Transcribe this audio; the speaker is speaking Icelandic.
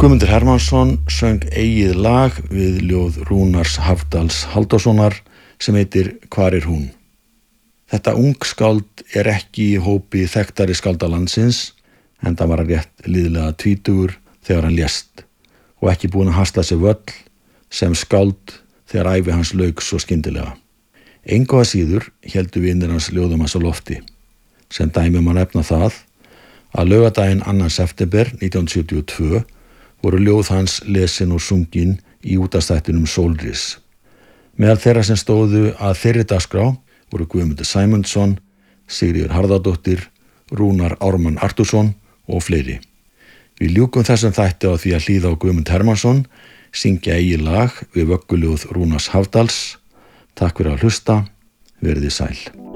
Guðmundur Hermannsson söng eigið lag við ljóð Rúnars Hafdals Halldórssonar sem heitir Hvar er hún? Þetta ungskáld er ekki í hópi þekktari skálda landsins, enda var hann rétt liðlega 20 þegar hann lést og ekki búinn að hasla sér völl sem skáld þegar ævi hans lauk svo skyndilega. Engu að síður héldu vinir hans ljóðum hans á lofti. Sem dæmi má nefna það að laugardaginn 2. september 1972 voru ljóð hans lesin og sungin í útvarpsþættinum Sólris. Meðal þeirra sem stóðu að þeirri dagskrá voru Guðmundur Sæmundsson, Sigríður Harðardóttir, Rúnar Ármann Artúrsson og fleiri. Við ljúkum þessum þætti á því að hlýða á Guðmund Hermannsson syngja eigið lag við vögguljóð Rúnars Hafdals. Takk fyrir að hlusta, verið þið sæl.